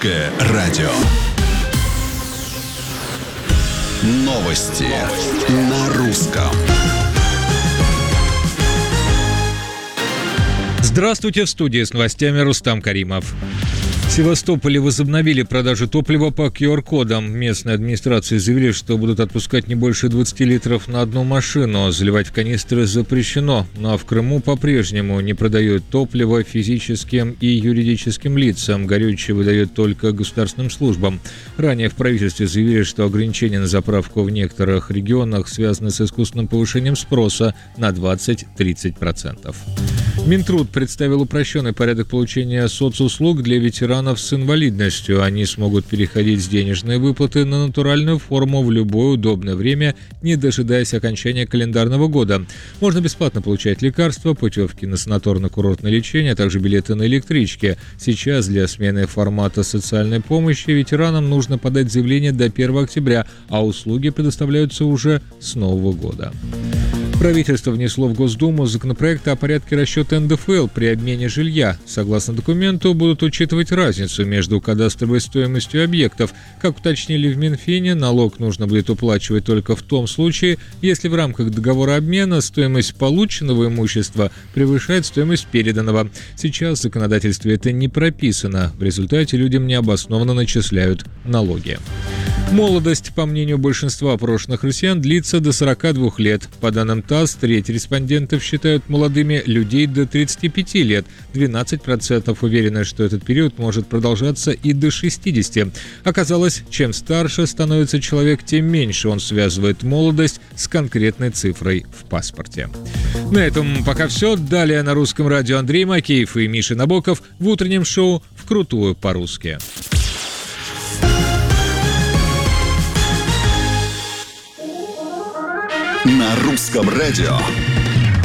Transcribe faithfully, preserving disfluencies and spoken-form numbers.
Русское радио. Новости на русском. Здравствуйте, в студии с новостями Рустам Каримов. В Севастополе возобновили продажу топлива по ку ар кодам. Местные администрации заявили, что будут отпускать не больше двадцати литров на одну машину. Заливать в канистры запрещено. Ну а в Крыму по-прежнему не продают топливо физическим и юридическим лицам. Горючее выдают только государственным службам. Ранее в правительстве заявили, что ограничения на заправку в некоторых регионах связаны с искусственным повышением спроса на двадцать-тридцать процентов. Минтруд представил упрощенный порядок получения соцуслуг для ветеранов с инвалидностью. Они смогут переходить с денежной выплаты на натуральную форму в любое удобное время, не дожидаясь окончания календарного года. Можно бесплатно получать лекарства, путевки на санаторно-курортное лечение, а также билеты на электрички. Сейчас для смены формата социальной помощи ветеранам нужно подать заявление до первого октября, а услуги предоставляются уже с Нового года. Правительство внесло в Госдуму законопроект о порядке расчета эн дэ эф эл при обмене жилья. Согласно документу, будут учитывать разницу между кадастровой стоимостью объектов. Как уточнили в Минфине, налог нужно будет уплачивать только в том случае, если в рамках договора обмена стоимость полученного имущества превышает стоимость переданного. Сейчас в законодательстве это не прописано. В результате людям необоснованно начисляют налоги. Молодость, по мнению большинства опрошенных россиян, длится до сорока двух лет. По данным ТАСС, треть респондентов считают молодыми людей до тридцати пяти лет. двенадцать процентов уверены, что этот период может продолжаться и до шестидесяти. Оказалось, чем старше становится человек, тем меньше он связывает молодость с конкретной цифрой в паспорте. На этом пока все. Далее на Русском радио Андрей Макеев и Миша Набоков в утреннем шоу «Вкрутую по-русски». На Русском радио